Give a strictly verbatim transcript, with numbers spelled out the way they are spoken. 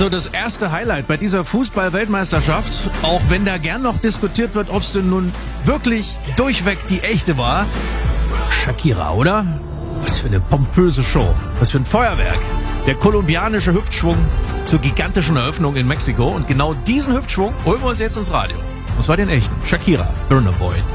Also das erste Highlight bei dieser Fußball-Weltmeisterschaft, auch wenn da gern noch diskutiert wird, ob es denn nun wirklich durchweg die echte war. Shakira, oder? Was für eine pompöse Show. Was für ein Feuerwerk. Der kolumbianische Hüftschwung zur gigantischen Eröffnung in Mexiko. Und genau diesen Hüftschwung holen wir uns jetzt ins Radio. Und zwar den echten. Shakira, Burna Boy.